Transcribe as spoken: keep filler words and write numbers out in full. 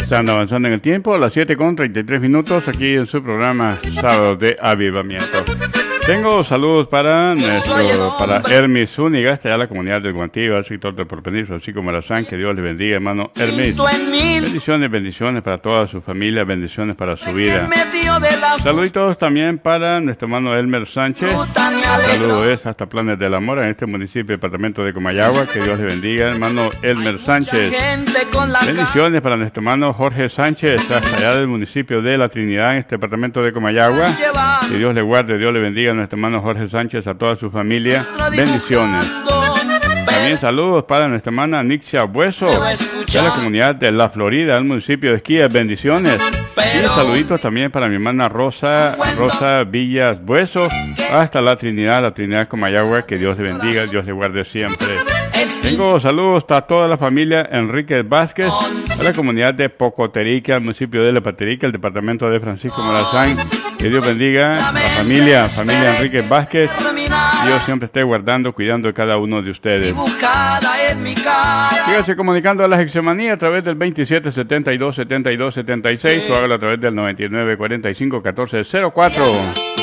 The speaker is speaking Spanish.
Están avanzando en el tiempo, a las siete con treinta y tres minutos, aquí en su programa Sábado de Avivamiento. Tengo saludos para nuestro, para Hermes Zúñiga, está allá la comunidad del Guantillo, el sector del Porvenir, Francisco Morazán, que Dios le bendiga, hermano Hermes. Bendiciones, bendiciones para toda su familia, bendiciones para su vida. Saluditos también para nuestro hermano Elmer Sánchez. Saludos es hasta Planes del Amor, en este municipio, departamento de Comayagua, que Dios le bendiga, hermano Elmer Sánchez. Bendiciones para nuestro hermano Jorge Sánchez, hasta allá del municipio de La Trinidad, en este departamento de Comayagua. Que Dios le guarde, Dios le bendiga a nuestro hermano Jorge Sánchez, a toda su familia. Bendiciones. También saludos para nuestra hermana Nixia Bueso, de la comunidad de La Florida, el municipio de Esquías. Bendiciones. Y saluditos también para mi hermana Rosa, Rosa Villas Bueso, hasta La Trinidad, La Trinidad Comayagua. Que Dios le bendiga, Dios le guarde siempre. Tengo saludos a toda la familia Enríquez Vázquez, a la comunidad de Pocoterica, el municipio de La Paterica, el departamento de Francisco Morazán. Que Dios bendiga a la familia, familia Enríquez Vázquez. Dios siempre esté guardando, cuidando de cada uno de ustedes. Síganse comunicando a la Hexamanía a través del veintisiete setenta y dos setenta y dos setenta y seis o hágalo a través del noventa y nueve cuarenta y cinco catorce cero cuatro.